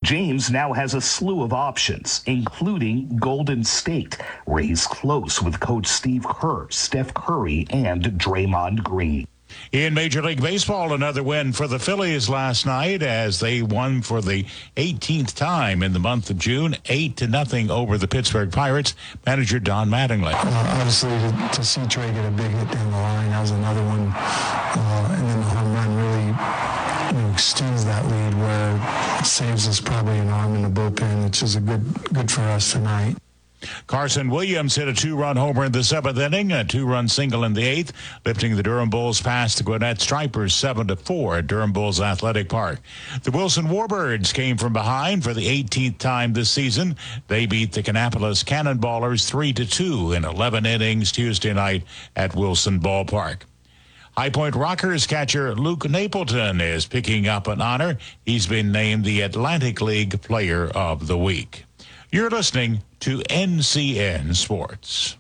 James now has a slew of options, including Golden State, where he's close with Coach Steve Kerr, Steph Curry, and Draymond Green. In Major League Baseball, another win for the Phillies last night as they won for the 18th time in the month of June, 8-0 over the Pittsburgh Pirates. Manager Don Mattingly. Obviously, to see Trey get a big hit down the line, that was another one. And then the home run really extends that lead where it saves us probably an arm in the bullpen, which is good for us tonight. Carson Williams hit a 2-run homer in the 7th inning, a 2-run single in the 8th, lifting the Durham Bulls past the Gwinnett Stripers 7-4 at Durham Bulls Athletic Park. The Wilson Warbirds came from behind for the 18th time this season. They beat the Kannapolis Cannonballers 3-2 in 11 innings Tuesday night at Wilson Ballpark. High Point Rockers catcher Luke Napleton is picking up an honor. He's been named the Atlantic League Player of the Week. You're listening to NCN Sports.